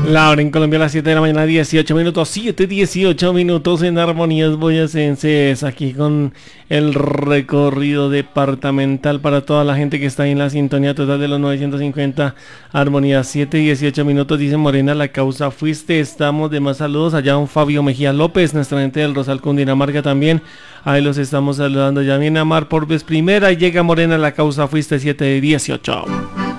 La hora en Colombia a las 7 de la mañana, 18 minutos, 7:18 minutos en Armonías Boyacenses, aquí con el recorrido departamental para toda la gente que está ahí en la sintonía total de los 950 Armonías. 7:18 minutos, dice Morena, la causa fuiste. Estamos de más saludos allá, don Fabio Mejía López, nuestra gente del Rosal Cundinamarca también. Ahí los estamos saludando. Ya viene Amar por vez primera y llega Morena, la causa fuiste. 7:18.